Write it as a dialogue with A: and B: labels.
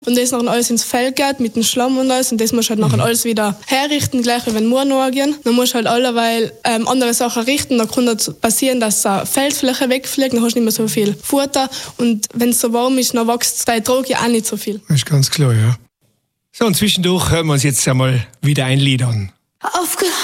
A: Und das noch alles ins Feld geht mit dem Schlamm und alles. Und das musst du halt nachher alles wieder herrichten, gleich wie wenn morgen angehen. Dann musst du halt allerweil andere Sachen richten. Dann kann das passieren, dass eine Feldfläche wegfliegt, dann hast du nicht mehr so viel Futter. Und wenn es so warm ist, dann wächst dein Trog ja auch nicht so viel.
B: Das ist ganz klar, ja. So, und zwischendurch hören wir uns jetzt einmal wieder ein Lied an.